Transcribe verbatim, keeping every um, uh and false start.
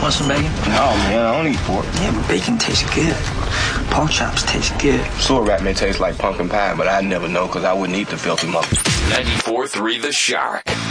Want some bacon? No, man, I don't eat pork. Yeah, but bacon tastes good. Pork chops taste good. Sewer rat may taste like pumpkin pie, but I'd never know because I wouldn't eat the filthy mother. ninety-four point three The Shark.